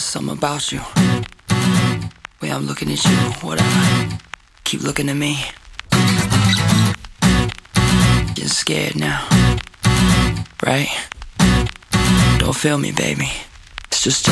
Something about you. Way I'm looking at you, whatever. Keep looking at me. Getting scared now. Right? Don't feel me, baby. It's just